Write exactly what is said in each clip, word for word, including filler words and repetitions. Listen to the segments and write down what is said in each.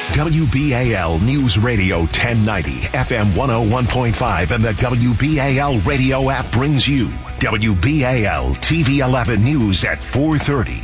W B A L News Radio ten ninety, F M one oh one point five, and the W B A L radio app brings you W B A L T V eleven News at four thirty.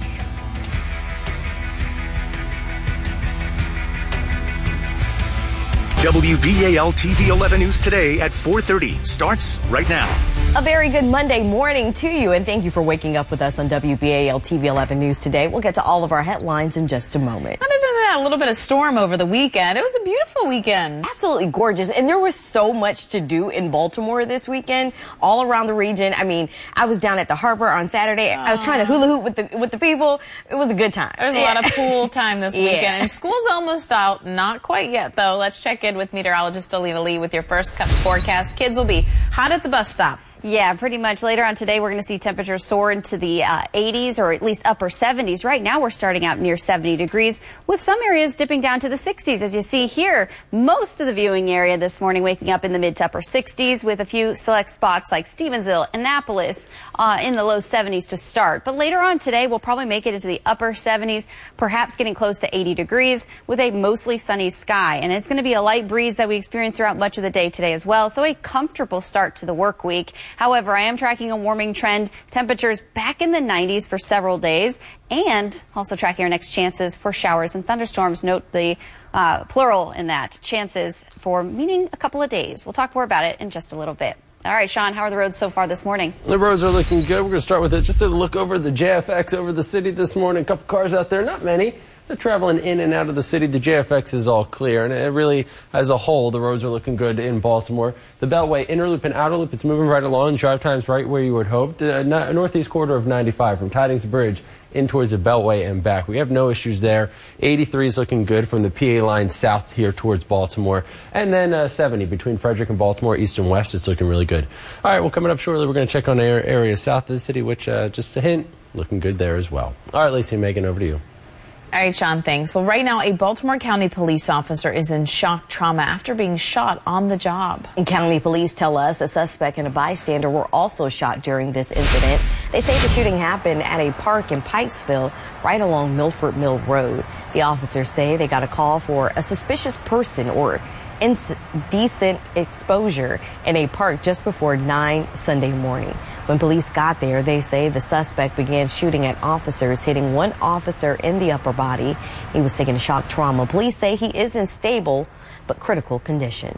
W B A L T V eleven News today at four thirty starts right now. A very good Monday morning to you, and thank you for waking up with us on W B A L T V eleven News today. We'll get to all of our headlines in just a moment. Other than that, a little bit of storm over the weekend. It was a beautiful weekend. Absolutely gorgeous, and there was so much to do in Baltimore this weekend, all around the region. I mean, I was down at the harbor on Saturday. Uh, I was trying to hula hoop with the with the people. It was a good time. There was a yeah. lot of pool time this weekend, yeah. and school's almost out. Not quite yet, though. Let's check in with meteorologist Alina Lee with your first cut forecast. Kids will be hot at the bus stop. Yeah, pretty much. Later on today, we're going to see temperatures soar into the uh, eighties or at least upper seventies. Right now, we're starting out near seventy degrees, with some areas dipping down to the sixties. As you see here, most of the viewing area this morning waking up in the mid to upper sixties, with a few select spots like Stevensville, Annapolis uh, in the low seventies to start. But later on today, we'll probably make it into the upper seventies, perhaps getting close to eighty degrees with a mostly sunny sky. And it's going to be a light breeze that we experience throughout much of the day today as well. So a comfortable start to the work week. However, I am tracking a warming trend, temperatures back in the nineties for several days, and also tracking our next chances for showers and thunderstorms. Note the uh, plural in that, chances for, meaning a couple of days. We'll talk more about it in just a little bit. All right, Sean, how are the roads so far this morning? The roads are looking good. We're going to start with it. Just a look over the J F X over the city this morning. A couple cars out there, not many. They're traveling in and out of the city. The J F X is all clear, and it really, as a whole, the roads are looking good in Baltimore. The Beltway, inner loop and outer loop, it's moving right along. Drive time's right where you would hope. The northeast quarter of ninety-five from Tidings Bridge in towards the Beltway and back. We have no issues there. eighty-three is looking good from the P A line south here towards Baltimore. And then uh, seventy between Frederick and Baltimore, east and west, it's looking really good. All right, well, coming up shortly, we're going to check on areas south of the city, which, uh, just a hint, looking good there as well. All right, Lacey and Megan, over to you. All right, Sean, thanks. Well, right now, a Baltimore County police officer is in shock trauma after being shot on the job. And county police tell us a suspect and a bystander were also shot during this incident. They say the shooting happened at a park in Pikesville, right along Milford Mill Road. The officers say they got a call for a suspicious person or indecent exposure in a park just before nine Sunday morning. When police got there, they say the suspect began shooting at officers, hitting one officer in the upper body. He was taken to shock trauma. Police say he is in stable but critical condition.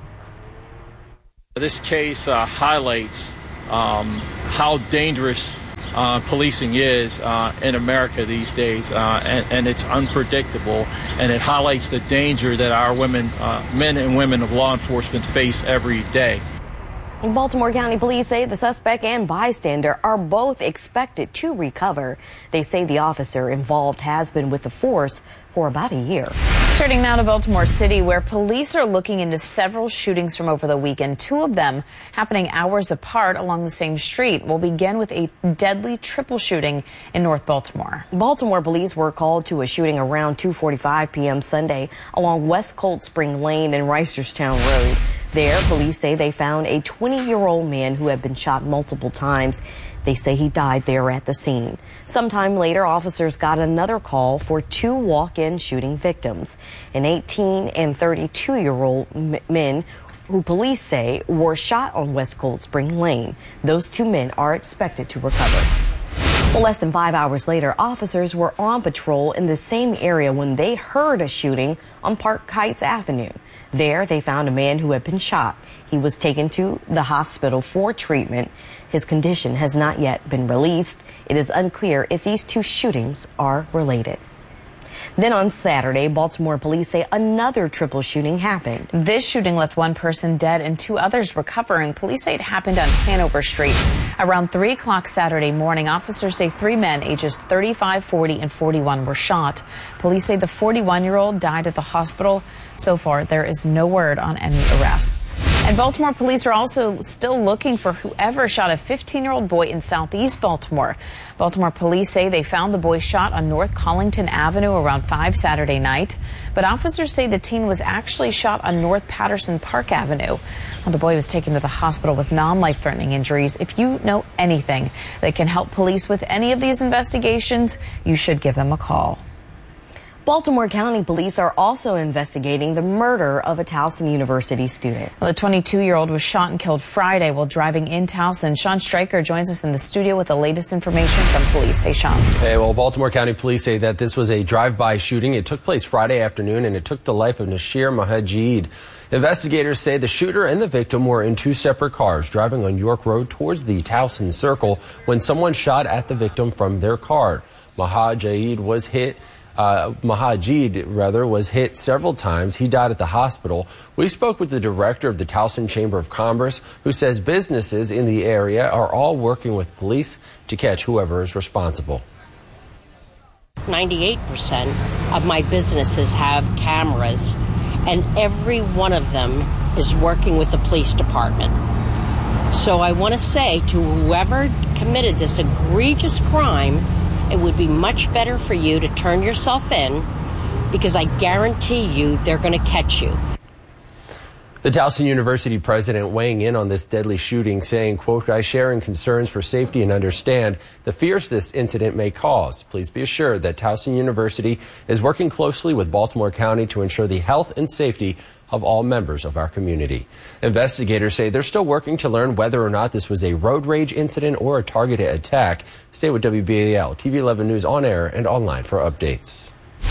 This case uh, highlights um, how dangerous uh, policing is uh, in America these days, uh, and, and it's unpredictable, and it highlights the danger that our women, uh, men and women of law enforcement face every day. Baltimore County Police say the suspect and bystander are both expected to recover. They say the officer involved has been with the force for about a year. Turning now to Baltimore City, where police are looking into several shootings from over the weekend, two of them happening hours apart along the same street. We'll begin with a deadly triple shooting in North Baltimore. Baltimore police were called to a shooting around two forty-five p m Sunday along West Cold Spring Lane and Reisterstown Road. There, police say they found a twenty-year-old man who had been shot multiple times. They say he died there at the scene. Sometime later, officers got another call for two walk-in shooting victims, an eighteen and thirty-two-year-old men who police say were shot on West Cold Spring Lane. Those two men are expected to recover. Well, less than five hours later, officers were on patrol in the same area when they heard a shooting on Park Heights Avenue. There, they found a man who had been shot. He was taken to the hospital for treatment. His condition has not yet been released. It is unclear if these two shootings are related. Then on Saturday, Baltimore police say another triple shooting happened. This shooting left one person dead and two others recovering. Police say it happened on Hanover Street. Around three o'clock Saturday morning, officers say three men ages thirty-five, forty, and forty-one were shot. Police say the forty-one-year-old died at the hospital. So far, there is no word on any arrests. And Baltimore police are also still looking for whoever shot a fifteen-year-old boy in southeast Baltimore. Baltimore police say they found the boy shot on North Collington Avenue around five Saturday night. But officers say the teen was actually shot on North Patterson Park Avenue. Well, the boy was taken to the hospital with non-life-threatening injuries. If you know anything that can help police with any of these investigations, you should give them a call. Baltimore County police are also investigating the murder of a Towson University student. Well, the twenty-two-year-old was shot and killed Friday while driving in Towson. Sean Stryker joins us in the studio with the latest information from police. Hey, Sean. Hey, well, Baltimore County police say that this was a drive-by shooting. It took place Friday afternoon, and it took the life of Nashir Mahajid. Investigators say the shooter and the victim were in two separate cars driving on York Road towards the Towson Circle when someone shot at the victim from their car. Mahajid was hit. Uh, Mahajid, rather, was hit several times. He died at the hospital. We spoke with the director of the Towson Chamber of Commerce, who says businesses in the area are all working with police to catch whoever is responsible. ninety-eight percent of my businesses have cameras, and every one of them is working with the police department. So I want to say to whoever committed this egregious crime, it would be much better for you to turn yourself in, because I guarantee you they're going to catch you. The Towson University president weighing in on this deadly shooting, saying, quote, I share in concerns for safety and understand the fears this incident may cause. Please be assured that Towson University is working closely with Baltimore County to ensure the health and safety of all members of our community. Investigators say they're still working to learn whether or not this was a road rage incident or a targeted attack. Stay with W B A L T V eleven News on air and online for updates.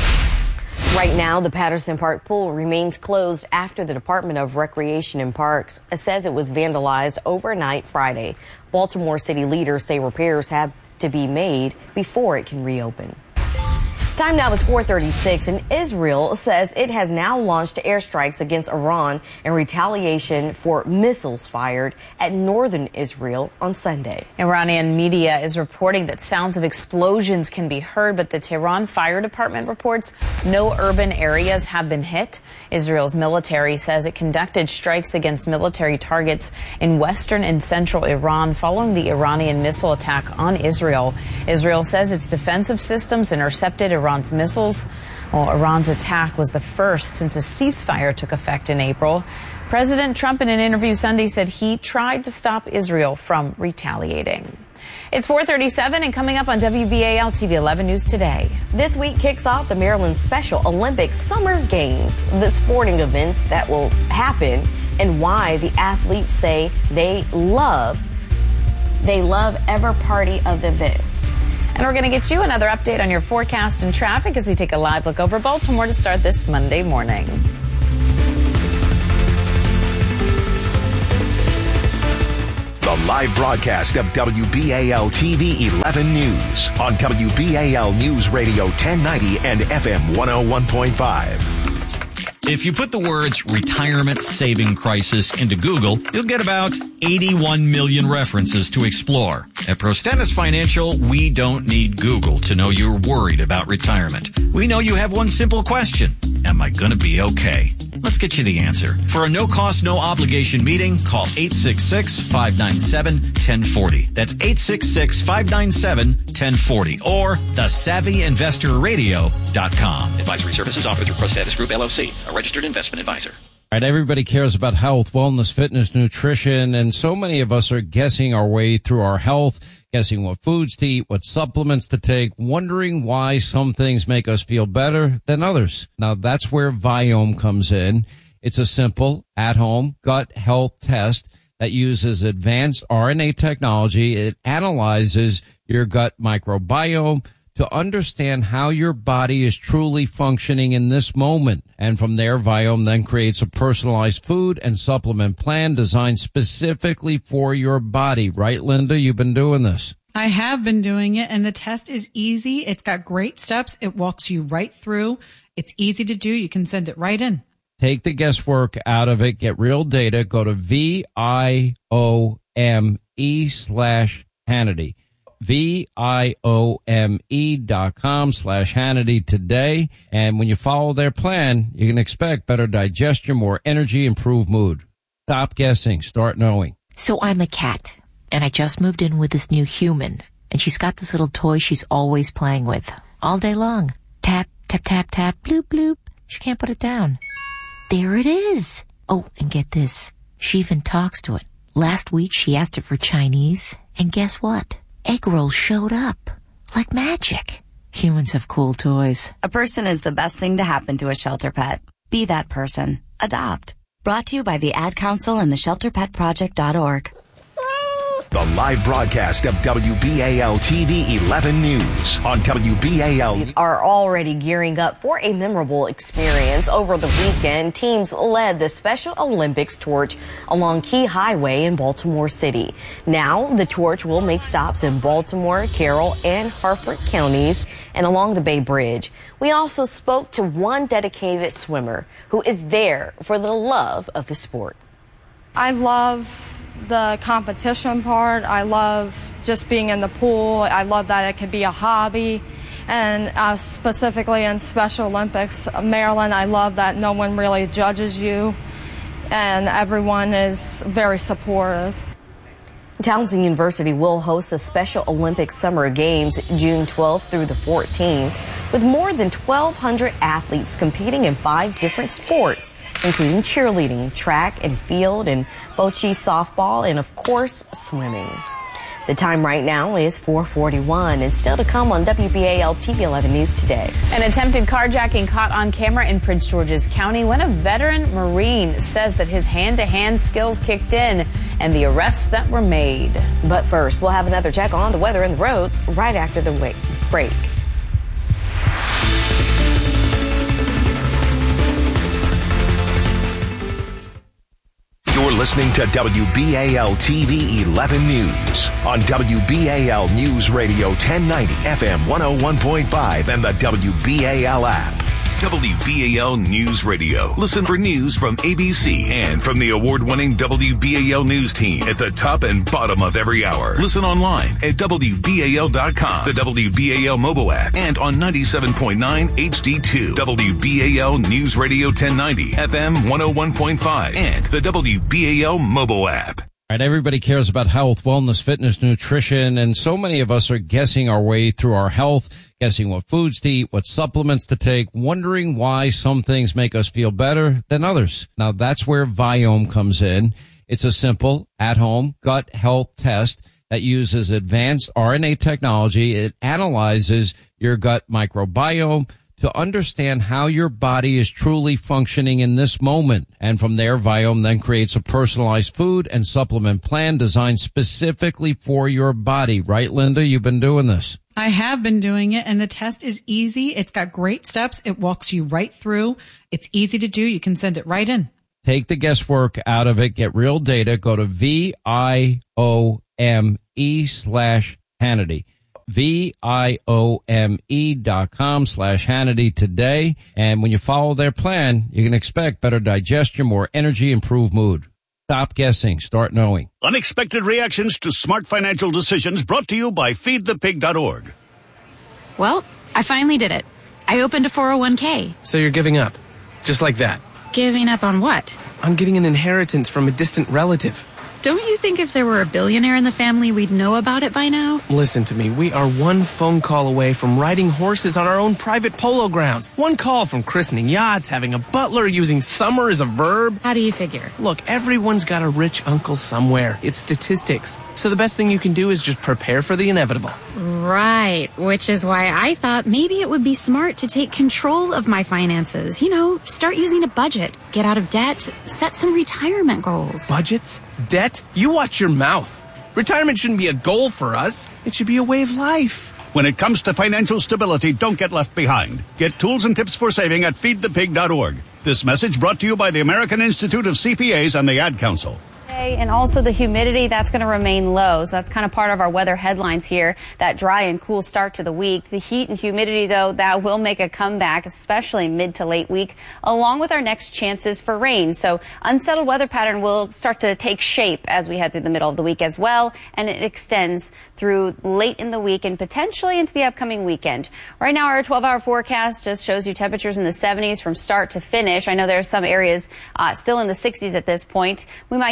Right now, the Patterson Park pool remains closed after the Department of Recreation and Parks says it was vandalized overnight Friday. Baltimore city leaders say repairs have to be made before it can reopen. Time now is four thirty-six, and Israel says it has now launched airstrikes against Iran in retaliation for missiles fired at northern Israel on Sunday. Iranian media is reporting that sounds of explosions can be heard, but the Tehran Fire Department reports no urban areas have been hit. Israel's military says it conducted strikes against military targets in western and central Iran following the Iranian missile attack on Israel. Israel says its defensive systems intercepted Iran's missiles. Well, Iran's attack was the first since a ceasefire took effect in April. President Trump, in an interview Sunday, said he tried to stop Israel from retaliating. It's four thirty-seven, and coming up on W B A L T V eleven News Today. This week kicks off the Maryland Special Olympic Summer Games, the sporting events that will happen and why the athletes say they love, they love every party of the event. And we're going to get you another update on your forecast and traffic as we take a live look over Baltimore to start this Monday morning. The live broadcast of W B A L T V eleven News on W B A L News Radio ten ninety and F M one oh one point five. If you put the words retirement saving crisis into Google, you'll get about eighty-one million references to explore. At Prostentis Financial, we don't need Google to know you're worried about retirement. We know you have one simple question. Am I going to be okay? Let's get you the answer. For a no-cost, no-obligation meeting, call eight six six, five nine seven, one zero four zero. That's eight six six, five nine seven, one zero four zero. Or the savvy investor radio dot com. Advisory services offered through Prostentis Group, L L C, a registered investment advisor. All right, everybody cares about health, wellness, fitness, nutrition, and so many of us are guessing our way through our health, guessing what foods to eat, what supplements to take, wondering why some things make us feel better than others. Now, that's where Viome comes in. It's a simple, at-home gut health test that uses advanced R N A technology. It analyzes your gut microbiome to understand how your body is truly functioning in this moment. And from there, Viome then creates a personalized food and supplement plan designed specifically for your body. Right, Linda? You've been doing this. I have been doing it, and the test is easy. It's got great steps. It walks you right through. It's easy to do. You can send it right in. Take the guesswork out of it. Get real data. Go to V I O M E slash Hannity. V-I-O-M-E dot com slash Hannity today. And when you follow their plan, you can expect better digestion, more energy, improved mood. Stop guessing. Start knowing. So I'm a cat, and I just moved in with this new human, and she's got this little toy she's always playing with all day long. Tap, tap, tap, tap, bloop, bloop. She can't put it down. There it is. Oh, and get this. She even talks to it. Last week, she asked it for Chinese, and guess what? Egg rolls showed up like magic. Humans have cool toys. A person is the best thing to happen to a shelter pet. Be that person. Adopt. Brought to you by the Ad Council and the shelter pet project dot org. The live broadcast of W B A L T V eleven News on W B A L. Are already gearing up for a memorable experience. Over the weekend, teams led the Special Olympics torch along Key Highway in Baltimore City. Now, the torch will make stops in Baltimore, Carroll, and Harford counties and along the Bay Bridge. We also spoke to one dedicated swimmer who is there for the love of the sport. I love the competition part. I love just being in the pool. I love that it could be a hobby. And uh, specifically in Special Olympics, Maryland, I love that no one really judges you and everyone is very supportive. Townsend University will host the Special Olympics Summer Games June twelfth through the fourteenth, with more than twelve hundred athletes competing in five different sports, including cheerleading, track and field, and bocce softball, and of course, swimming. The time right now is four forty-one, and still to come on W B A L T V eleven News today. An attempted carjacking caught on camera in Prince George's County when a veteran Marine says that his hand-to-hand skills kicked in and the arrests that were made. But first, we'll have another check on the weather and the roads right after the break. You're listening to W B A L T V eleven News on W B A L News Radio ten ninety F M one oh one point five and the W B A L app. W B A L News Radio. Listen for news from A B C and from the award-winning W B A L News team at the top and bottom of every hour. Listen online at W B A L dot com, the W B A L mobile app, and on ninety-seven point nine H D two. W B A L News Radio ten ninety F M one oh one point five and the W B A L mobile app. All right, everybody cares about health, wellness, fitness, nutrition, and so many of us are guessing our way through our health, guessing what foods to eat, what supplements to take, wondering why some things make us feel better than others. Now, that's where Viome comes in. It's a simple, at-home gut health test that uses advanced R N A technology. It analyzes your gut microbiome to understand how your body is truly functioning in this moment. And from there, Viome then creates a personalized food and supplement plan designed specifically for your body. Right, Linda? You've been doing this. I have been doing it, and the test is easy. It's got great steps. It walks you right through. It's easy to do. You can send it right in. Take the guesswork out of it. Get real data. Go to V I O M E slash Hannity. V-I-O-M-E dot com slash Hannity today. And when you follow their plan, you can expect better digestion, more energy, improved mood. Stop guessing. Start knowing. Unexpected reactions to smart financial decisions brought to you by feed the pig dot org. Well, I finally did it. I opened a four oh one k. So you're giving up? Just like that? Giving up on what? On getting an inheritance from a distant relative. Don't you think if there were a billionaire in the family, we'd know about it by now? Listen to me. We are one phone call away from riding horses on our own private polo grounds. One call from christening yachts, having a butler, using summer as a verb. How do you figure? Look, everyone's got a rich uncle somewhere. It's statistics. So the best thing you can do is just prepare for the inevitable. Right. Which is why I thought maybe it would be smart to take control of my finances. You know, start using a budget, get out of debt, set some retirement goals. Budgets? Debt? You watch your mouth. Retirement shouldn't be a goal for us. It should be a way of life. When it comes to financial stability, don't get left behind. Get tools and tips for saving at feed the pig dot org. This message brought to you by the American Institute of C P As and the Ad Council. And also the humidity, that's going to remain low. So that's kind of part of our weather headlines here, that dry and cool start to the week. The heat and humidity, though, that will make a comeback, especially mid to late week, along with our next chances for rain. So unsettled weather pattern will start to take shape as we head through the middle of the week as well. And it extends through late in the week and potentially into the upcoming weekend. Right now, our twelve hour forecast just shows you temperatures in the seventies from start to finish. I know there are some areas uh, still in the sixties at this point. We might get to about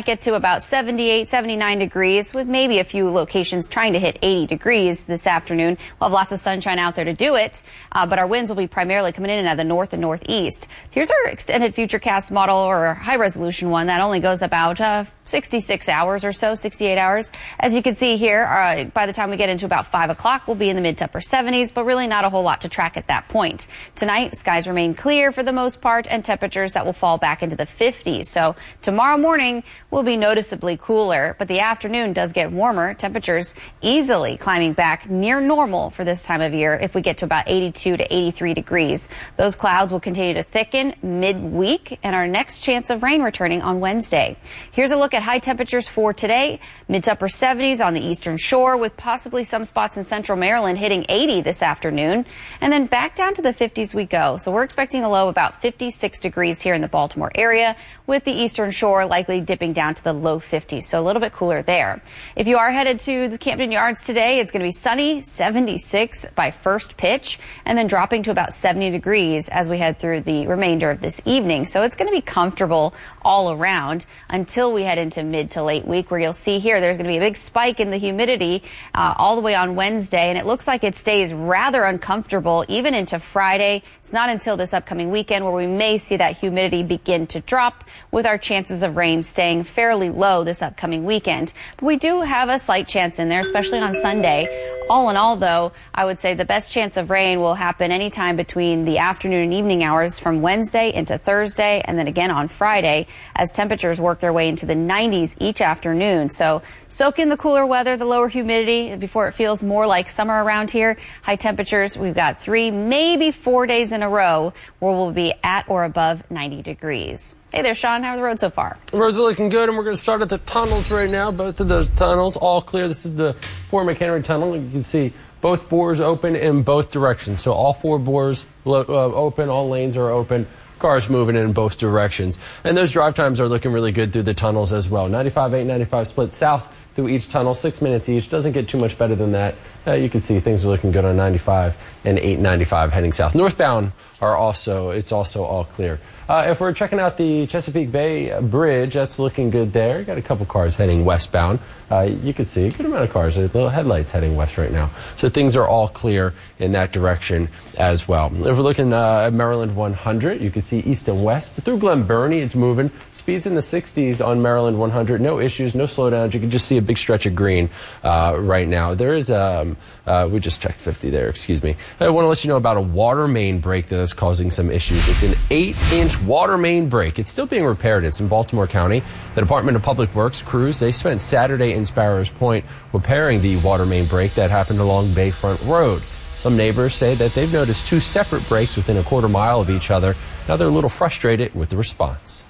about seventy-eight, seventy-nine degrees, with maybe a few locations trying to hit eighty degrees this afternoon. We'll have lots of sunshine out there to do it, uh, but our winds will be primarily coming in out of the north and northeast. Here's our extended futurecast model, or our high-resolution one, that only goes about uh, sixty-six hours or so, sixty-eight hours. As you can see here, uh, by the time we get into about five o'clock, we'll be in the mid to upper seventies, but really not a whole lot to track at that point. Tonight, skies remain clear for the most part, and temperatures that will fall back into the fifties. So tomorrow morning will be noticeably cooler, but the afternoon does get warmer. Temperatures easily climbing back near normal for this time of year if we get to about eighty-two to eighty-three degrees. Those clouds will continue to thicken midweek, and our next chance of rain returning on Wednesday. Here's a look at high temperatures for today. Mid to upper seventies on the eastern shore, with possibly some spots in central Maryland hitting eighty this afternoon. And then back down to the fifties we go. So we're expecting a low of about fifty-six degrees here in the Baltimore area, with the eastern shore likely dipping down to the low fifties. So a little bit cooler there. If you are headed to the Camden Yards today, it's going to be sunny, seventy-six by first pitch, and then dropping to about seventy degrees as we head through the remainder of this evening. So it's going to be comfortable all around until we head into mid to late week, where you'll see here there's going to be a big spike in the humidity uh, all the way on Wednesday, and it looks like it stays rather uncomfortable even into Friday. It's not until this upcoming weekend where we may see that humidity begin to drop, with our chances of rain staying fairly low this upcoming weekend. But we do have a slight chance in there, especially on Sunday. All in all, though, I would say the best chance of rain will happen anytime between the afternoon and evening hours from Wednesday into Thursday, and then again on Friday, as temperatures work their way into the nineties each afternoon. So soak in the cooler weather, the lower humidity, before it feels more like summer around here. High temperatures, we've got three, maybe four days in a row where we'll be at or above ninety degrees. Hey there, Sean. How are the roads so far? The roads are looking good, and we're going to start at the tunnels right now. Both of those tunnels all clear. This is the Fort McHenry Tunnel. You can see both bores open in both directions. So all four bores uh, open, all lanes are open. Cars moving in both directions. And those drive times are looking really good through the tunnels as well. ninety-five, eight ninety-five split south through each tunnel, six minutes each. Doesn't get too much better than that. Uh, you can see things are looking good on ninety-five and eight ninety-five heading south. Northbound are also, it's also all clear. Uh, if we're checking out the Chesapeake Bay Bridge, that's looking good there. Got a couple cars heading westbound. Uh, you can see a good amount of cars, little headlights heading west right now. So things are all clear in that direction as well. If we're looking uh, at Maryland one hundred, you can see east and west. Through Glen Burnie, it's moving. Speeds in the sixties on Maryland one hundred. No issues, no slowdowns. You can just see a big stretch of green uh, right now. There is, um, uh, we just checked fifty there, excuse me. I want to let you know about a water main break that is causing some issues. It's an eight inch water main break. It's still being repaired. It's in Baltimore County. The Department of Public Works crews, they spent Saturday in Sparrows Point repairing the water main break that happened along Bayfront Road. Some neighbors say that they've noticed two separate breaks within a quarter mile of each other. Now they're a little frustrated with the response.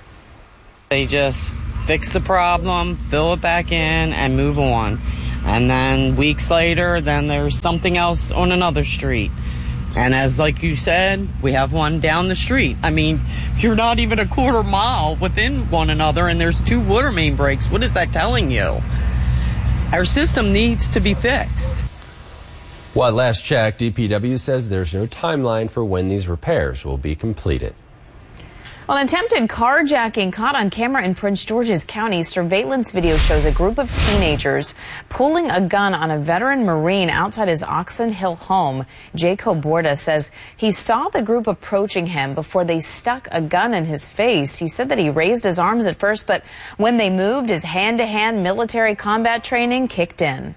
They just fix the problem, fill it back in, and move on. And then weeks later, then there's something else on another street. And as like you said, we have one down the street. I mean, you're not even a quarter mile within one another, and there's two water main breaks. What is that telling you? Our system needs to be fixed. Well, at last check, D P W says there's no timeline for when these repairs will be completed. Well, an attempted carjacking caught on camera in Prince George's County. Surveillance video shows a group of teenagers pulling a gun on a veteran Marine outside his Oxon Hill home. Jacob Borda says he saw the group approaching him before they stuck a gun in his face. He said that he raised his arms at first, but when they moved, his hand-to-hand military combat training kicked in.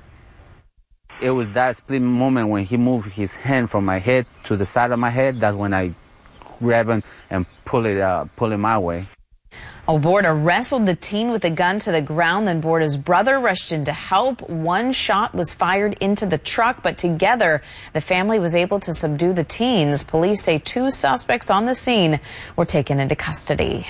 It was that split moment when he moved his hand from my head to the side of my head. That's when I grab him and pull it uh, pull it my way. Oh, Borda wrestled the teen with a gun to the ground, then Borda's brother rushed in to help. One shot was fired into the truck, but together the family was able to subdue the teens. Police say two suspects on the scene were taken into custody.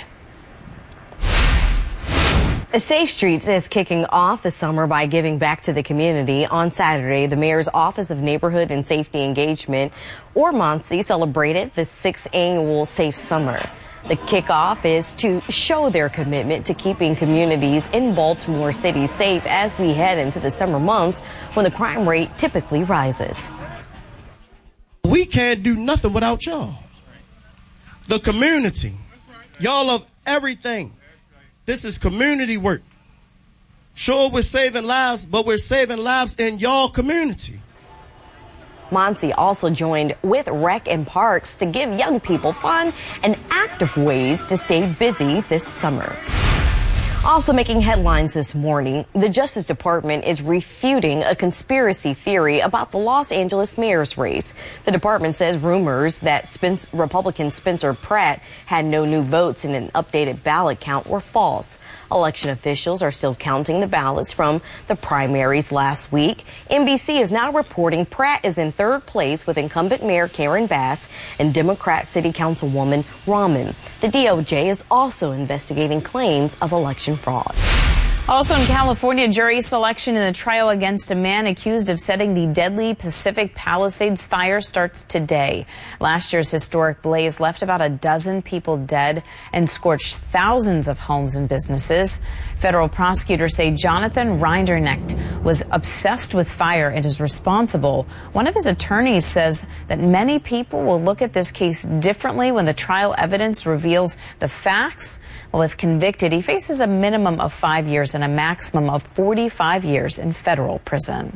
Safe Streets is kicking off the summer by giving back to the community. On Saturday, the Mayor's Office of Neighborhood and Safety Engagement, or MONSE, celebrated the sixth annual Safe Summer. The kickoff is to show their commitment to keeping communities in Baltimore City safe as we head into the summer months when the crime rate typically rises. We can't do nothing without y'all. The community. Y'all are everything. This is community work. Sure, we're saving lives, but we're saving lives in y'all community. Monty also joined with Rec and Parks to give young people fun and active ways to stay busy this summer. Also making headlines this morning, the Justice Department is refuting a conspiracy theory about the Los Angeles mayor's race. The department says rumors that Spence, Republican Spencer Pratt had no new votes in an updated ballot count were false. Election officials are still counting the ballots from the primaries last week. N B C is now reporting Pratt is in third place with incumbent Mayor Karen Bass and Democrat City Councilwoman Rahman. The D O J is also investigating claims of election fraud. Also in California, jury selection in the trial against a man accused of setting the deadly Pacific Palisades fire starts today. Last year's historic blaze left about a dozen people dead and scorched thousands of homes and businesses. Federal prosecutors say Jonathan Rinderknecht was obsessed with fire and is responsible. One of his attorneys says that many people will look at this case differently when the trial evidence reveals the facts. Well, if convicted, he faces a minimum of five years and a maximum of forty-five years in federal prison.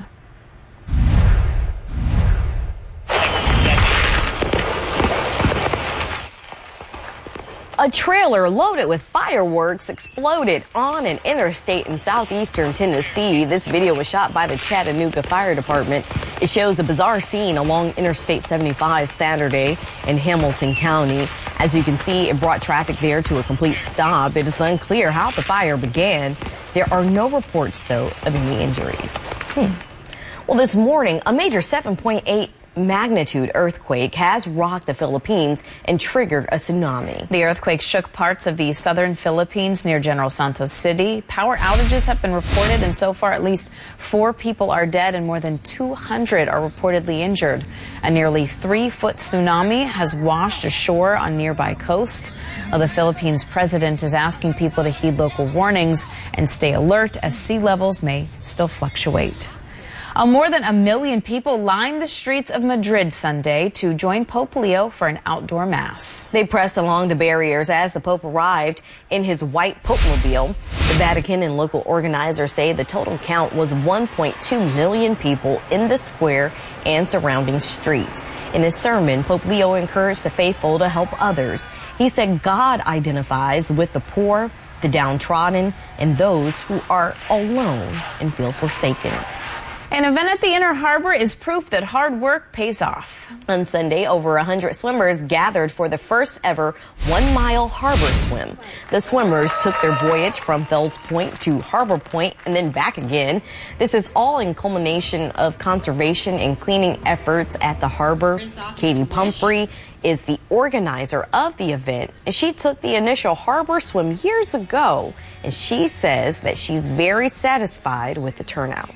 A trailer loaded with fireworks exploded on an interstate in southeastern Tennessee. This video was shot by the Chattanooga Fire Department. It shows the bizarre scene along Interstate seventy-five Saturday in Hamilton County. As you can see, it brought traffic there to a complete stop. It is unclear how the fire began. There are no reports, though, of any injuries. Hmm. Well, this morning, a major seven point eight magnitude earthquake has rocked the Philippines and triggered a tsunami. The earthquake shook parts of the southern Philippines near General Santos City. Power outages have been reported, and so far at least four people are dead and more than two hundred are reportedly injured. A nearly three-foot tsunami has washed ashore on nearby coasts. Well, the Philippines president is asking people to heed local warnings and stay alert as sea levels may still fluctuate. Uh, more than a million people lined the streets of Madrid Sunday to join Pope Leo for an outdoor mass. They pressed along the barriers as the Pope arrived in his white Pope-mobile. The Vatican and local organizers say the total count was one point two million people in the square and surrounding streets. In his sermon, Pope Leo encouraged the faithful to help others. He said God identifies with the poor, the downtrodden, and those who are alone and feel forsaken. An event at the Inner Harbor is proof that hard work pays off. On Sunday, over one hundred swimmers gathered for the first ever one-mile harbor swim. The swimmers took their voyage from Fells Point to Harbor Point and then back again. This is all in culmination of conservation and cleaning efforts at the harbor. Katie Pumphrey is the organizer of the event, and she took the initial harbor swim years ago, and she says that she's very satisfied with the turnout.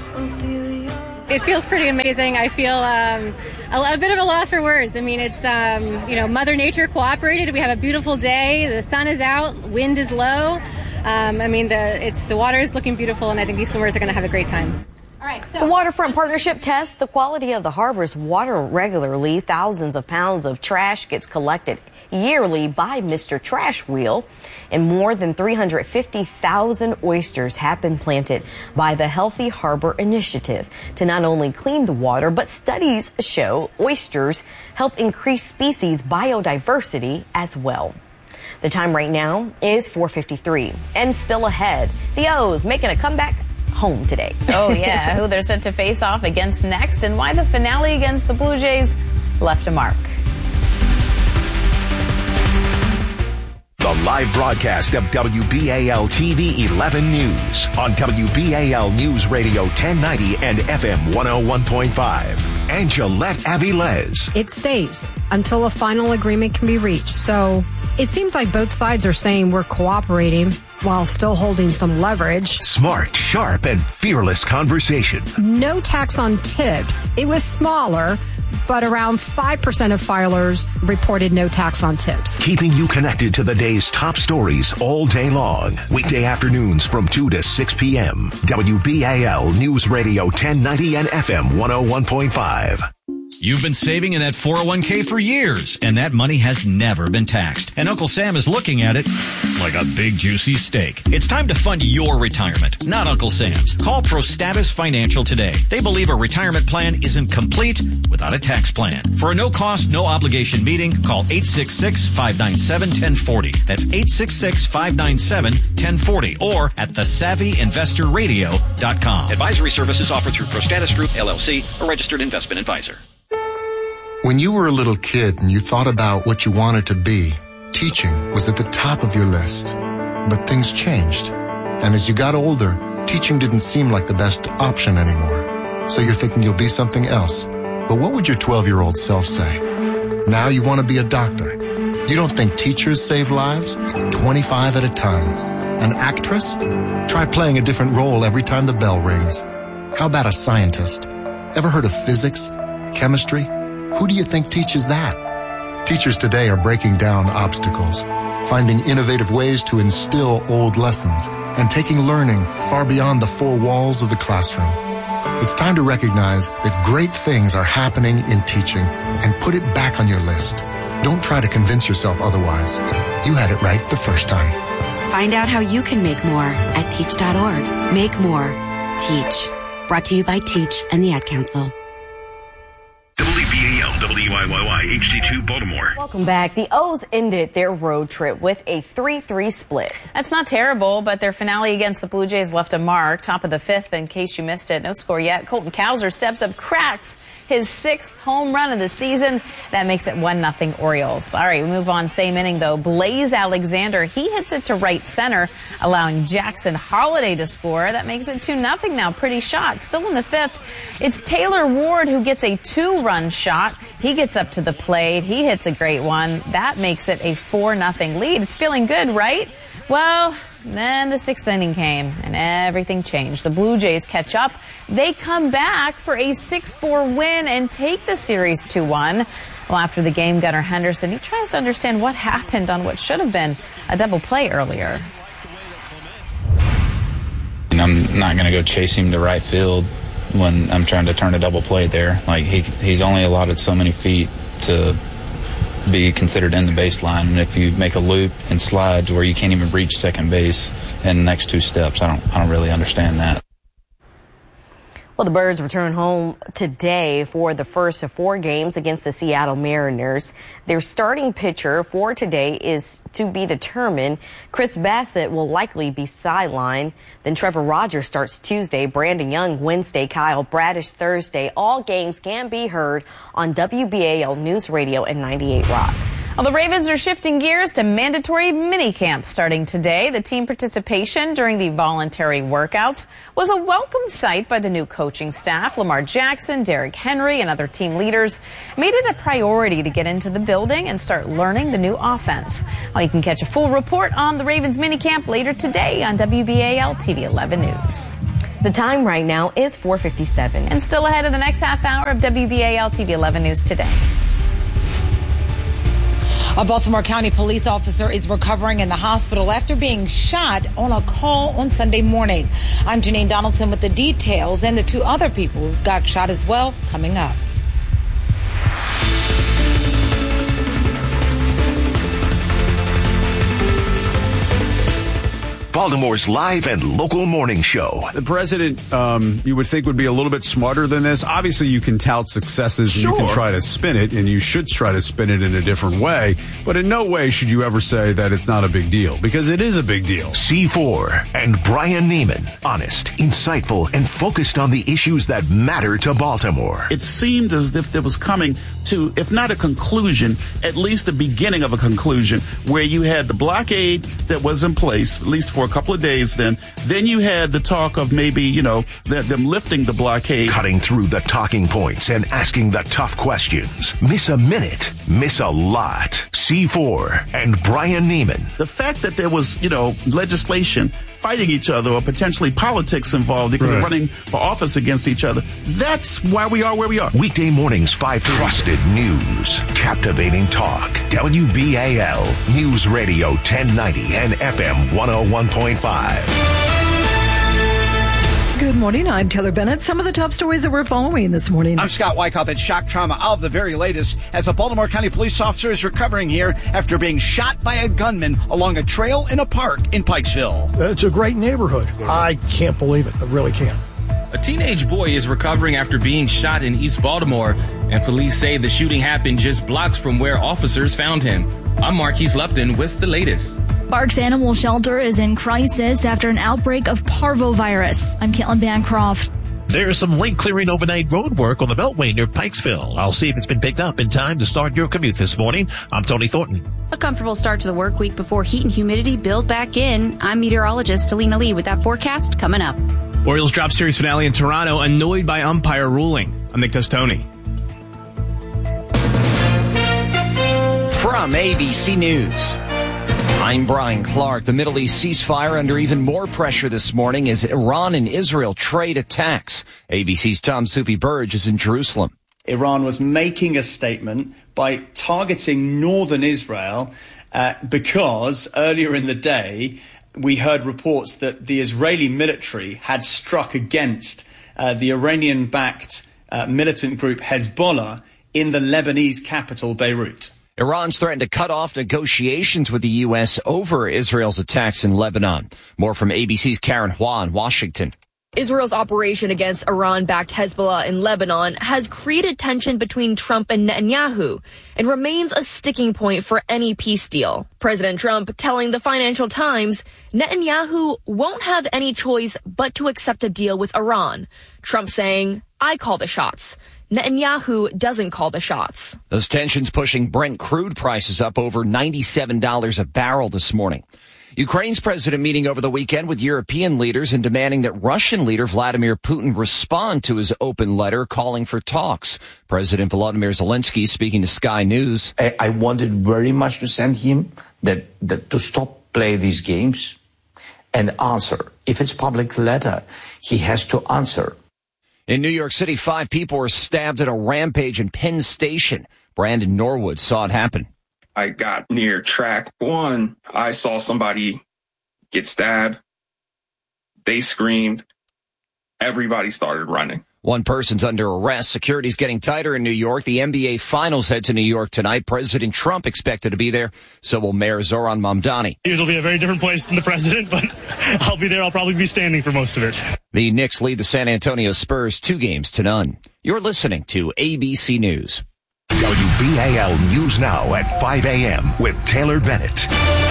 It feels pretty amazing. I feel um, a, a bit of a loss for words. I mean, it's, um, you know, Mother Nature cooperated. We have a beautiful day. The sun is out. Wind is low. Um, I mean, the, it's, the water is looking beautiful, and I think these swimmers are going to have a great time. All right, so the Waterfront Partnership tests the quality of the harbor's water regularly. Thousands of pounds of trash gets collected yearly by Mister Trash Wheel, and more than three hundred fifty thousand oysters have been planted by the Healthy Harbor Initiative to not only clean the water, but studies show oysters help increase species biodiversity as well. The time right now is four fifty-three, and still ahead, the O's making a comeback home today. Oh, yeah, who they're set to face off against next and why the finale against the Blue Jays left a mark. The live broadcast of W B A L T V eleven News on W B A L News Radio ten ninety and F M one oh one point five. Angelette Avilés. It stays until a final agreement can be reached. So it seems like both sides are saying we're cooperating while still holding some leverage. Smart, sharp, and fearless conversation. No tax on tips. It was smaller, but around five percent of filers reported no tax on tips. Keeping you connected to the day's top stories all day long. Weekday afternoons from two to six p.m. W B A L News Radio ten ninety and F M one oh one point five. You've been saving in that four oh one k for years, and that money has never been taxed. And Uncle Sam is looking at it like a big juicy steak. It's time to fund your retirement, not Uncle Sam's. Call ProStatus Financial today. They believe a retirement plan isn't complete without a tax plan. For a no-cost, no-obligation meeting, call eight six six, five nine seven, one oh four oh. That's eight six six, five nine seven, one oh four oh or at the savvy investor radio dot com. Advisory services offered through ProStatus Group, L L C, a registered investment advisor. When you were a little kid and you thought about what you wanted to be, teaching was at the top of your list. But things changed. And as you got older, teaching didn't seem like the best option anymore. So you're thinking you'll be something else. But what would your twelve-year-old self say? Now you want to be a doctor. You don't think teachers save lives? twenty-five at a time. An actress? Try playing a different role every time the bell rings. How about a scientist? Ever heard of physics? Chemistry? Who do you think teaches that? Teachers today are breaking down obstacles, finding innovative ways to instill old lessons, and taking learning far beyond the four walls of the classroom. It's time to recognize that great things are happening in teaching and put it back on your list. Don't try to convince yourself otherwise. You had it right the first time. Find out how you can make more at teach dot org. Make more. Teach. Brought to you by Teach and the Ad Council. W B A L, W I Y Y, H D two, Baltimore. Welcome back. The O's ended their road trip with a three three split. That's not terrible, but their finale against the Blue Jays left a mark. Top of the fifth, in case you missed it. No score yet. Colton Cowser steps up, cracks his sixth home run of the season. That makes it one nothing Orioles. All right, we move on. Same inning, though. Blaze Alexander, he hits it to right center, allowing Jackson Holiday to score. That makes it two nothing now. Pretty shot. Still in the fifth, it's Taylor Ward who gets a two-run shot. He gets up to the plate. He hits a great one. That makes it a four nothing lead. It's feeling good, right? Well, then the sixth inning came, and everything changed. The Blue Jays catch up. They come back for a six four win and take the series two one. Well, after the game, Gunnar Henderson, he tries to understand what happened on what should have been a double play earlier. And I'm not going to go chase him to right field when I'm trying to turn a double play there. Like, he he's only allotted so many feet to be considered in the baseline, and if you make a loop and slide to where you can't even reach second base in the next two steps, I don't I don't really understand that. Well, the Birds return home today for the first of four games against the Seattle Mariners. Their starting pitcher for today is to be determined. Chris Bassett will likely be sidelined. Then Trevor Rogers starts Tuesday, Brandon Young Wednesday, Kyle Bradish Thursday. All games can be heard on W B A L News Radio and ninety-eight Rock. Well, the Ravens are shifting gears to mandatory minicamp starting today. The team participation during the voluntary workouts was a welcome sight by the new coaching staff. Lamar Jackson, Derrick Henry, and other team leaders made it a priority to get into the building and start learning the new offense. Well, you can catch a full report on the Ravens minicamp later today on W B A L T V eleven News. The time right now is four fifty-seven. And still ahead of the next half hour of W B A L T V eleven News today. A Baltimore County police officer is recovering in the hospital after being shot on a call on Sunday morning. I'm Janine Donaldson with the details, and the two other people who got shot as well coming up. Baltimore's live and local morning show. The president, um, you would think, would be a little bit smarter than this. Obviously, you can tout successes and sure. you can try to spin it, and you should try to spin it in a different way. But in no way should you ever say that it's not a big deal, because it is a big deal. C four and Brian Neiman. Honest, insightful, and focused on the issues that matter to Baltimore. It seemed as if there was coming to, if not a conclusion, at least the beginning of a conclusion, where you had the blockade that was in place, at least for a couple of days then. Then you had the talk of maybe, you know, the, them lifting the blockade. Cutting through the talking points and asking the tough questions. Miss a minute, miss a lot. C four and Brian Neiman. The fact that there was, you know, legislation fighting each other or potentially politics involved because right. of running for office against each other. That's why we are where we are. Weekday mornings, five trusted news, captivating talk. W B A L News Radio ten ninety and F M one oh one point five. Good morning. I'm Taylor Bennett. Some of the top stories that we're following this morning. I'm Scott Wyckoff at Shock Trauma. All of the very latest as a Baltimore County police officer is recovering here after being shot by a gunman along a trail in a park in Pikesville. It's a great neighborhood. I can't believe it. I really can't. A teenage boy is recovering after being shot in East Baltimore, and police say the shooting happened just blocks from where officers found him. I'm Marquise Lupton with the latest. Barks Animal Shelter is in crisis after an outbreak of parvovirus. I'm Caitlin Bancroft. There's some lane clearing overnight road work on the Beltway near Pikesville. I'll see if it's been picked up in time to start your commute this morning. I'm Tony Thornton. A comfortable start to the work week before heat and humidity build back in. I'm meteorologist Alina Lee with that forecast coming up. Orioles drop series finale in Toronto, annoyed by umpire ruling. I'm Nick Tostoni. From A B C News, I'm Brian Clark. The Middle East ceasefire under even more pressure this morning as Iran and Israel trade attacks. A B C's Tom Soupy Burge is in Jerusalem. Iran was making a statement by targeting northern Israel uh, because earlier in the day we heard reports that the Israeli military had struck against uh, the Iranian-backed uh, militant group Hezbollah in the Lebanese capital, Beirut. Iran's threatened to cut off negotiations with the U S over Israel's attacks in Lebanon. More from A B C's Karen Hua in Washington. Israel's operation against Iran-backed Hezbollah in Lebanon has created tension between Trump and Netanyahu and remains a sticking point for any peace deal. President Trump telling the Financial Times Netanyahu won't have any choice but to accept a deal with Iran. Trump saying, I call the shots. Netanyahu doesn't call the shots. Those tensions pushing Brent crude prices up over ninety-seven dollars a barrel this morning. Ukraine's president meeting over the weekend with European leaders and demanding that Russian leader Vladimir Putin respond to his open letter calling for talks. President Volodymyr Zelensky speaking to Sky News. I, I wanted very much to send him that, that to stop play these games and answer. If it's public letter, he has to answer. In New York City, five people were stabbed at a rampage in Penn Station. Brandon Norwood saw it happen. I got near track one. I saw somebody get stabbed. They screamed. Everybody started running. One person's under arrest. Security's getting tighter in New York. The N B A Finals head to New York tonight. President Trump expected to be there. So will Mayor Zoran Mamdani. It'll be a very different place than the president, but I'll be there. I'll probably be standing for most of it. The Knicks lead the San Antonio Spurs two games to none. You're listening to A B C News. W B A L News Now at five a.m. with Taylor Bennett.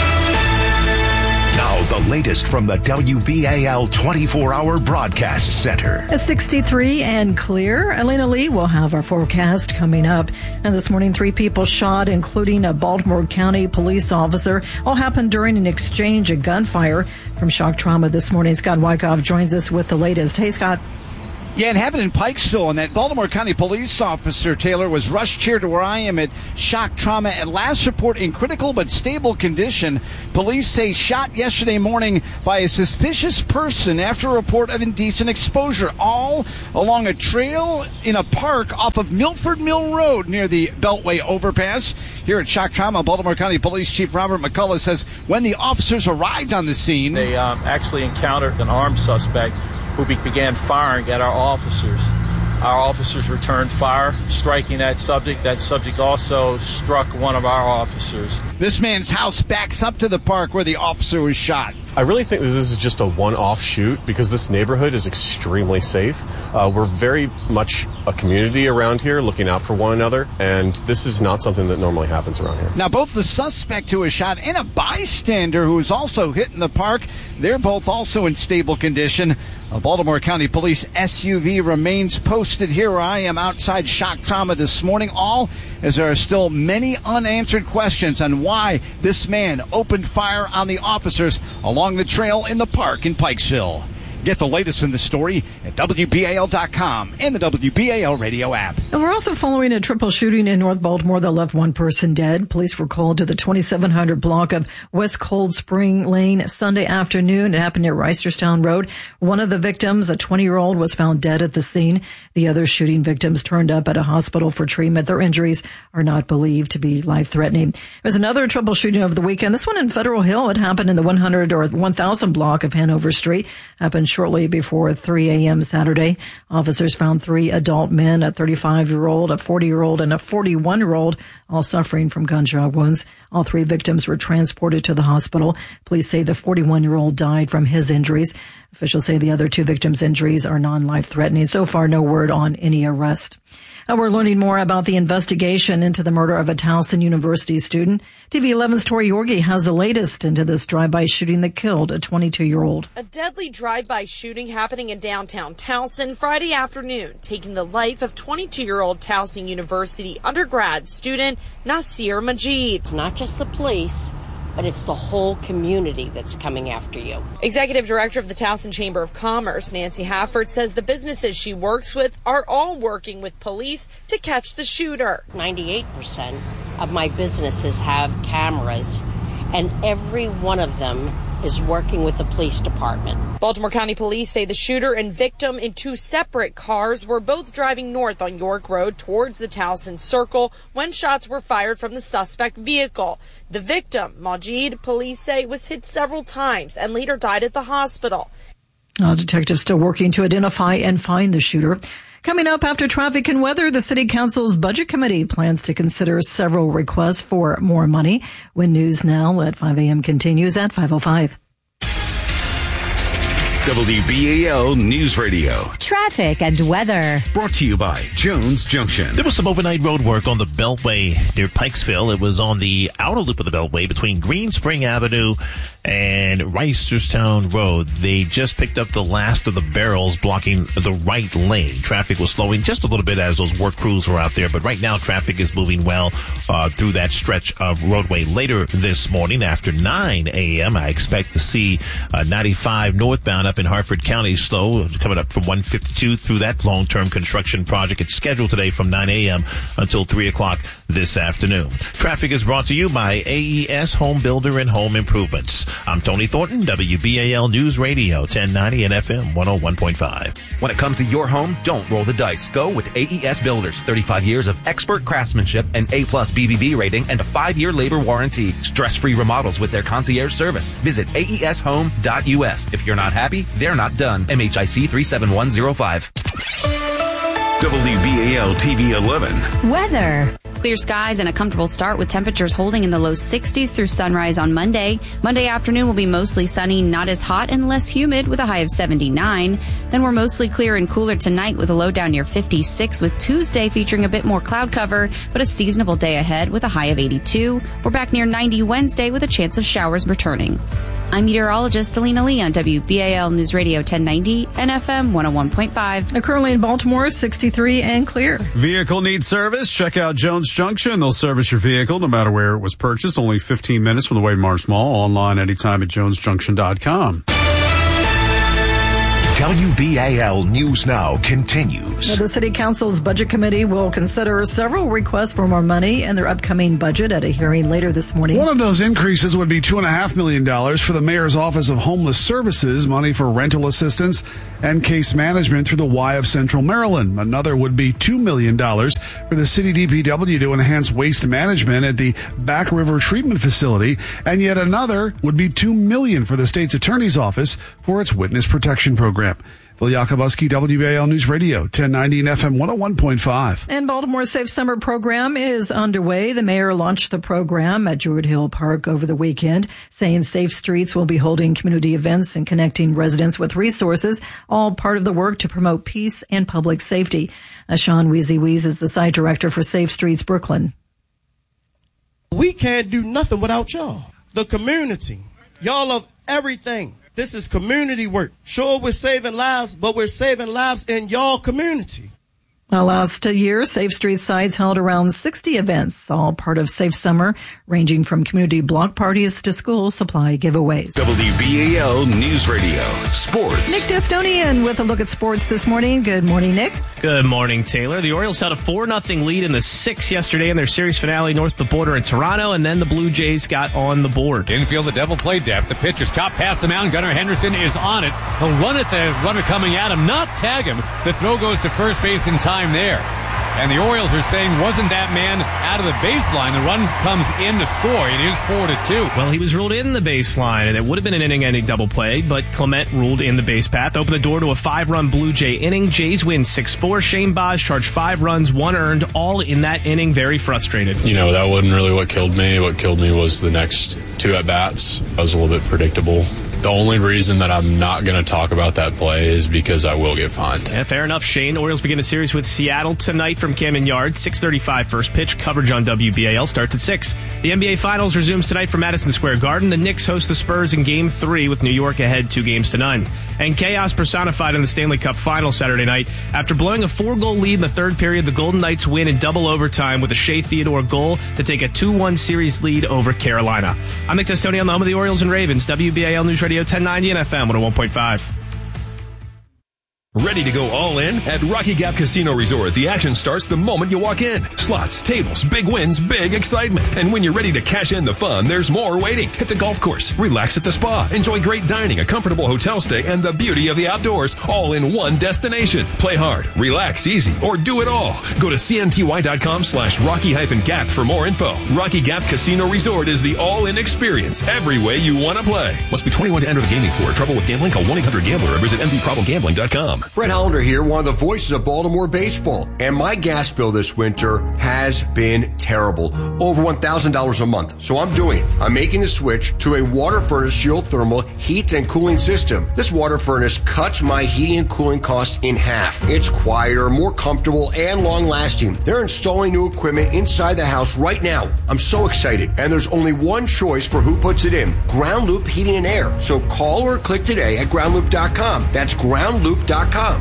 Now, the latest from the W B A L twenty-four hour broadcast center. A sixty-three and clear. Elena Lee will have our forecast coming up. And this morning, three people shot, including a Baltimore County police officer. All happened during an exchange of gunfire. From Shock Trauma this morning, Scott Wyckoff joins us with the latest. Hey, Scott. Yeah, it happened in Pikesville, and that Baltimore County police officer, Taylor, was rushed here to where I am at Shock Trauma. At last report, in critical but stable condition. Police say shot yesterday morning by a suspicious person after a report of indecent exposure, all along a trail in a park off of Milford Mill Road near the Beltway overpass. Here at Shock Trauma, Baltimore County Police Chief Robert McCullough says when the officers arrived on the scene, they um, actually encountered an armed suspect who be- began firing at our officers. Our officers returned fire, striking that subject. That subject also struck one of our officers. This man's house backs up to the park where the officer was shot. I really think that this is just a one-off shoot because this neighborhood is extremely safe. Uh, we're very much a community around here looking out for one another, and this is not something that normally happens around here. Now, both the suspect who was shot and a bystander who was also hit in the park, they're both also in stable condition. A Baltimore County Police S U V remains posted here where I am outside Shock Trauma this morning, all as there are still many unanswered questions on why this man opened fire on the officers along the trail in the park in Pikesville. Get the latest in the story at W B A L dot com and the W B A L radio app. And we're also following a triple shooting in North Baltimore that left one person dead. Police were called to the twenty-seven hundred block of West Cold Spring Lane Sunday afternoon. It happened near Reisterstown Road. One of the victims, a twenty-year-old, was found dead at the scene. The other shooting victims turned up at a hospital for treatment. Their injuries are not believed to be life-threatening. There's another triple shooting over the weekend. This one in Federal Hill. It happened in the one hundred or one thousand block of Hanover Street. Happened shortly before three a.m. Saturday. Officers found three adult men, a thirty-five-year-old, a forty-year-old, and a forty-one-year-old, all suffering from gunshot wounds. All three victims were transported to the hospital. Police say the forty-one-year-old died from his injuries. Officials say the other two victims' injuries are non-life-threatening. So far, no word on any arrest. And we're learning more about the investigation into the murder of a Towson University student. T V eleven's Tori Yorgi has the latest into this drive-by shooting that killed a twenty-two-year-old. A deadly drive-by shooting happening in downtown Towson Friday afternoon, taking the life of twenty-two-year-old Towson University undergrad student Nasir Majid. It's not just the police, but it's the whole community that's coming after you. Executive Director of the Towson Chamber of Commerce, Nancy Hafford, says the businesses she works with are all working with police to catch the shooter. ninety-eight percent of my businesses have cameras, and every one of them is working with the police department. Baltimore County Police say the shooter and victim in two separate cars were both driving north on York Road towards the Towson Circle when shots were fired from the suspect vehicle. The victim, Majid, police say was hit several times and later died at the hospital. Uh, detectives still working to identify and find the shooter. Coming up after traffic and weather, the City Council's Budget Committee plans to consider several requests for more money. When News Now at five a.m. continues at five oh five. W B A L News Radio. Traffic and weather. Brought to you by Jones Junction. There was some overnight road work on the Beltway near Pikesville. It was on the outer loop of the Beltway between Green Spring Avenue and Reisterstown Road. They just picked up the last of the barrels blocking the right lane. Traffic was slowing just a little bit as those work crews were out there, but right now traffic is moving well uh, through that stretch of roadway. Later this morning after nine a.m., I expect to see uh, ninety-five northbound up in Hartford County slow, coming up from one fifty-two through that long-term construction project. It's scheduled today from nine a.m. until three o'clock this afternoon. Traffic is brought to you by A E S Home Builder and Home Improvements. I'm Tony Thornton, W B A L News Radio, ten ninety and F M one oh one point five. When it comes to your home, don't roll the dice. Go with A E S Builders. thirty-five years of expert craftsmanship, an A-plus B B B rating, and a five-year labor warranty. Stress-free remodels with their concierge service. Visit A E S home dot U S. If you're not happy, they're not done. M H I C three seven one zero five. W B A L T V eleven. Weather. Clear skies and a comfortable start with temperatures holding in the low sixties through sunrise on Monday. Monday afternoon will be mostly sunny, not as hot and less humid with a high of seventy-nine. Then we're mostly clear and cooler tonight with a low down near fifty-six, with Tuesday featuring a bit more cloud cover, but a seasonable day ahead with a high of eighty-two. We're back near ninety Wednesday with a chance of showers returning. I'm meteorologist Alina Lee on W B A L News Radio ten ninety and F M one oh one point five. Currently in Baltimore, sixty-three and clear. Vehicle needs service? Check out Jones Junction. They'll service your vehicle no matter where it was purchased. Only fifteen minutes from the Wade Marsh Mall. Online anytime at jones junction dot com. W B A L News Now continues. Now, the City Council's Budget Committee will consider several requests for more money in their upcoming budget at a hearing later this morning. One of those increases would be two point five million dollars for the Mayor's Office of Homeless Services, money for rental assistance and case management through the Y of Central Maryland. Another would be two million dollars for the City D P W to enhance waste management at the Back River Treatment Facility. And yet another would be two million dollars for the State's Attorney's Office for its Witness Protection Program. Phil Yakubuski, W B A L News Radio, ten ninety and F M one oh one point five. And Baltimore's Safe Summer program is underway. The mayor launched the program at Druid Hill Park over the weekend, saying Safe Streets will be holding community events and connecting residents with resources, all part of the work to promote peace and public safety. Uh, Sean Weezy Weeze is the site director for Safe Streets Brooklyn. We can't do nothing without y'all. The community. Y'all are everything. This is community work. Sure, we're saving lives, but we're saving lives in y'all community. Well, last year, Safe Streets sites held around sixty events, all part of Safe Summer, ranging from community block parties to school supply giveaways. W B A L News Radio, sports. Nick D'Estonian with a look at sports this morning. Good morning, Nick. Good morning, Taylor. The Orioles had a four nothing lead in the sixth yesterday in their series finale north of the border in Toronto, and then the Blue Jays got on the board. Infield, the Devil played depth. The pitcher's top past the mound. Gunnar Henderson is on it. He'll run at the runner coming at him, not tag him. The throw goes to first base in time there. And the Orioles are saying, wasn't that man out of the baseline? The run comes in to score. It is four to two. Well, he was ruled in the baseline, and it would have been an inning-ending double play, but Clement ruled in the base path. Opened the door to a five-run Blue Jay inning. Jays win six four. Shane Baz charged five runs, one earned, all in that inning. Very frustrated. You know, that wasn't really what killed me. What killed me was the next two at-bats. I was a little bit predictable. The only reason that I'm not going to talk about that play is because I will get fined. Yeah, fair enough, Shane. Orioles begin a series with Seattle tonight from Camden Yards. six thirty-five first pitch. Coverage on W B A L starts at six. The N B A Finals resumes tonight from Madison Square Garden. The Knicks host the Spurs in Game three with New York ahead two games to none. And chaos personified in the Stanley Cup Final Saturday night. After blowing a four-goal lead in the third period, the Golden Knights win in double overtime with a Shea Theodore goal to take a two one series lead over Carolina. I'm Nick Testoni on the home of the Orioles and Ravens. W B A L News Radio ten ninety and F M one oh one point five. Ready to go all in? At Rocky Gap Casino Resort, the action starts the moment you walk in. Slots, tables, big wins, big excitement. And when you're ready to cash in the fun, there's more waiting. Hit the golf course, relax at the spa, enjoy great dining, a comfortable hotel stay, and the beauty of the outdoors, all in one destination. Play hard, relax easy, or do it all. Go to cnty.com slash rocky hyphen gap for more info. Rocky Gap Casino Resort is the all-in experience every way you want to play. Must be twenty-one to enter the gaming floor. Trouble with gambling? Call one eight hundred gambler or visit m d problem gambling dot com. Brett Hollander here, one of the voices of Baltimore baseball. And my gas bill this winter has been terrible. Over one thousand dollars a month. So I'm doing, I'm making the switch to a water furnace geothermal heat and cooling system. This water furnace cuts my heating and cooling costs in half. It's quieter, more comfortable, and long lasting. They're installing new equipment inside the house right now. I'm so excited. And there's only one choice for who puts it in. Ground Loop Heating and Air. So call or click today at ground loop dot com. That's ground loop dot com.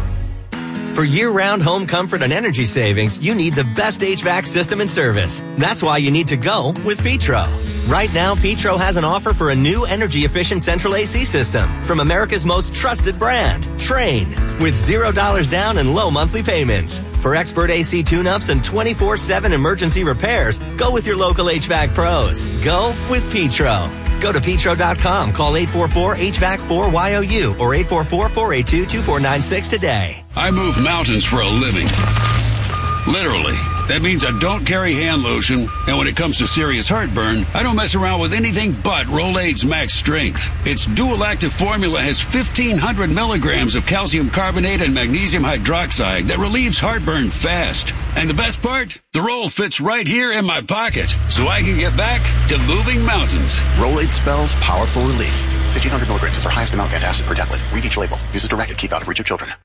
For year-round home comfort and energy savings, you need the best H V A C system and service. That's why you need to go with Petro. Right now, Petro has an offer for a new energy-efficient central A C system from America's most trusted brand, Trane, with zero dollars down and low monthly payments. For expert A C tune-ups and twenty-four seven emergency repairs, go with your local H V A C pros. Go with Petro. Go to petro dot com, call eight four four H V A C four Y O U or eight four four, four eight two, two four nine six today. I move mountains for a living. Literally. That means I don't carry hand lotion, and when it comes to serious heartburn, I don't mess around with anything but Rolaids Max Strength. Its dual-active formula has fifteen hundred milligrams of calcium carbonate and magnesium hydroxide that relieves heartburn fast. And the best part? The roll fits right here in my pocket, so I can get back to moving mountains. Rolaids spells powerful relief. fifteen hundred milligrams is our highest amount of antacid per tablet. Read each label. Use as directed. Keep out of reach of children.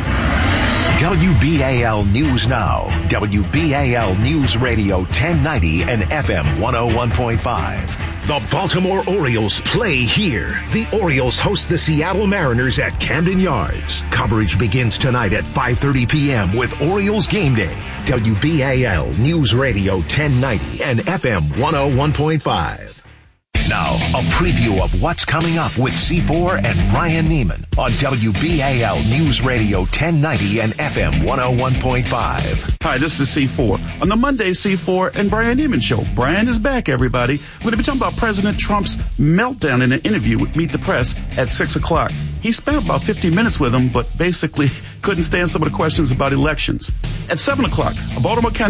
W B A L News Now. W B A L News Radio ten ninety and F M one oh one point five. The Baltimore Orioles play here. The Orioles host the Seattle Mariners at Camden Yards. Coverage begins tonight at five thirty p.m. with Orioles Game Day. W B A L News Radio ten ninety and F M one oh one point five. Now, a preview of what's coming up with C four and Brian Neiman on W B A L News Radio ten ninety and F M one oh one point five. Hi, this is C four. On the Monday C four and Brian Neiman Show. Brian is back, everybody. We're going to be talking about President Trump's meltdown in an interview with Meet the Press at six o'clock. He spent about fifteen minutes with him, but basically couldn't stand some of the questions about elections. At seven o'clock, a Baltimore County